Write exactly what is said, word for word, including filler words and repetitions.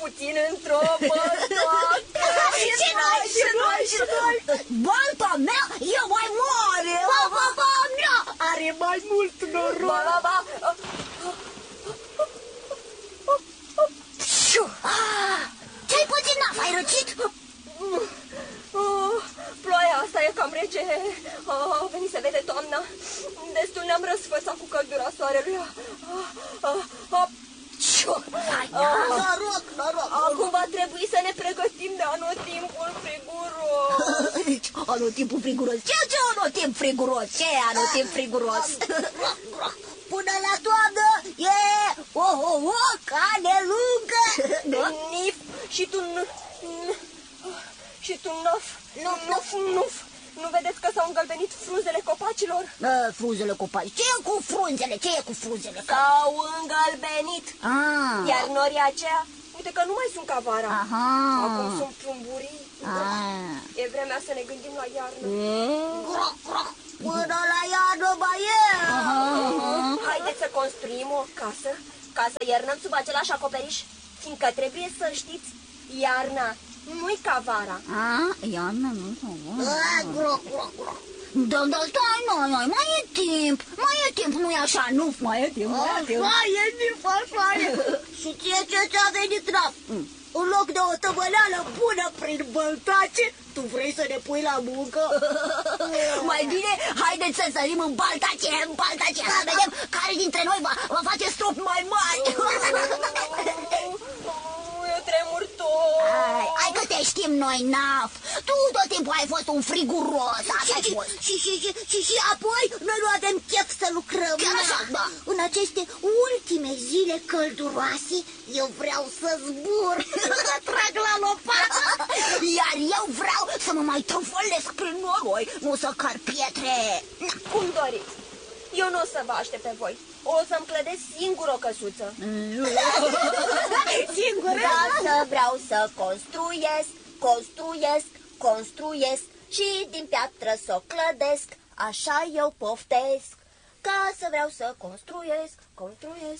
puțin într-o bătoacă. Și noi, și noi, și noi. Balta mea e mai mare. Ba, ba, ba, mea are mai mult noroc. Ba, ba, ba. Ce-ai pățit, Naf? Ai răcit? Oh, ploaia asta e cam rece. Oh, a venit să vede toamna. Destul ne-am răsfățat cu căldura soarelui. Oh, oh, oh. Noroc, noroc. Acum va trebui să ne pregătim de anotimpul friguros. Anotimpul friguros? Ce ce anotimp friguros? Ce e anotimp friguros? Până la toamnă e o, o, o cale lungă. Nif și tu și tu nuf, nuf, nuf, nuf. Nu vedeți că s-au îngălbenit frunzele copacilor? Uh, frunzele copaci. Ce e cu frunzele? Ce e cu frunzele? S-au îngălbenit. Ah. Iar norii aceia, uite că nu mai sunt ca vara. Aha. Acum sunt plumburii. Ah. E vremea să ne gândim la iarnă. Groc, groc. Până la iarnă mai e. Haideți să construim o casă ca să iernăm sub același acoperiș, fiindcă trebuie să știți, iarna nu-i ca vara. Ah, iarna nu-i ca vara. Groc, groc, groc. Da, da, stai, noi, noi, mai e timp, mai e timp, nu-i așa, nu, mai e timp, mai e timp. Așa e, timp, așa e. Și ție ce ți-a venit, Naf? În loc de o tăbăleală bună prin băltace, tu vrei să ne pui la muncă? Mai bine, haideți să sărim în baltace, în baltace, să vedem care dintre noi va, va face strop mai mari. Eu tremur tot. Ai, hai că te știm noi, Naf. Tu tot timpul ai fost un friguros. Așa ai fost. Și, și, și, și, și apoi noi nu avem chef să lucrăm. Chiar așa, da. În aceste ultime zile călduroase, eu vreau să zbur, să trag la lopată. Iar eu vreau să mă mai trufălesc prin noroi, nu să car pietre. Cum doriți. Eu nu o să vă aștept pe voi. O să-mi clădesc singur o căsuță. Singur? Dar vreau să construiesc, construiesc, construiesc și din piatră să o clădesc. Așa eu poftesc. Ca să vreau să construiesc, construiesc,